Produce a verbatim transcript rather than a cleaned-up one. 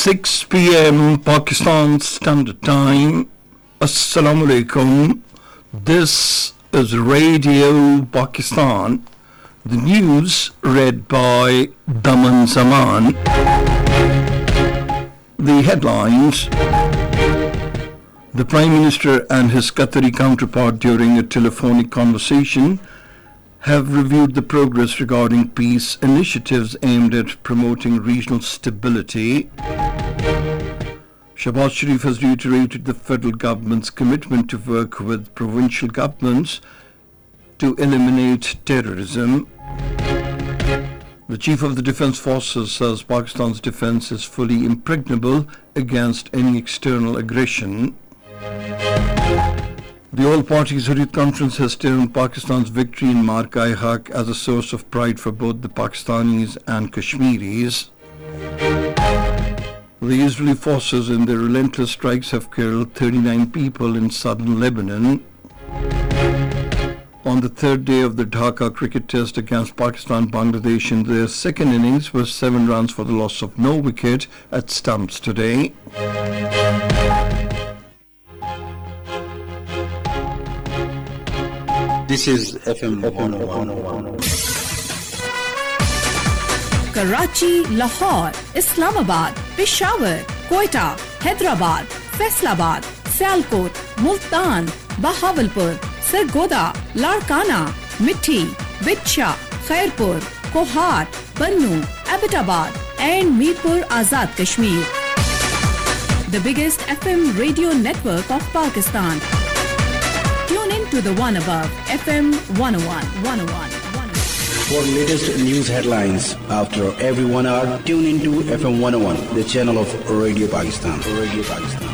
six p.m. Pakistan Standard Time. Assalamu alaikum. This is Radio Pakistan. The news read by Daman Zaman. The headlines. The Prime Minister and his Qatari counterpart during a telephonic conversation have reviewed the progress regarding peace initiatives aimed at promoting regional stability. Shahbaz Sharif has reiterated the federal government's commitment to work with provincial governments to eliminate terrorism. The Chief of the Defence Forces says Pakistan's defence is fully impregnable against any external aggression. The All Parties Hurriyat Conference has termed Pakistan's victory in Marka-e-Haq as a source of pride for both the Pakistanis and Kashmiris. The Israeli forces in their relentless strikes have killed thirty-nine people in southern Lebanon. On the third day of the Dhaka cricket test against Pakistan-Bangladesh in their second innings was seven runs for the loss of no wicket at stumps today. This is F M one oh one. Karachi, Lahore, Islamabad, Peshawar, Quetta, Hyderabad, Faisalabad, Sialkot, Multan, Bahawalpur, Sargodha, Larkana, Mithi, Bitcha, Khairpur, Kohat, Bannu, Abbottabad and Mirpur Azad Kashmir. The biggest F M radio network of Pakistan. Tune in to the one above, F M one oh one, one oh one. For latest news headlines after every one hour, tune into F M one oh one, the channel of Radio Pakistan. Radio Pakistan.